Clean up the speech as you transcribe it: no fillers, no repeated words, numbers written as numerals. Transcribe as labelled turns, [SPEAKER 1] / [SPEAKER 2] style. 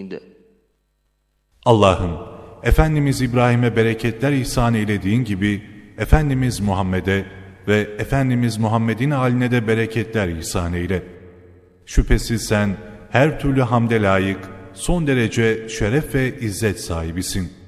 [SPEAKER 1] الحميد.
[SPEAKER 2] Allah'ım, Efendimiz İbrahim'e bereketler ihsan eylediğin gibi, Efendimiz Muhammed'e ve Efendimiz Muhammed'in haline de bereketler ihsan eyle. Şüphesiz sen her türlü hamde layık, son derece şeref ve izzet sahibisin.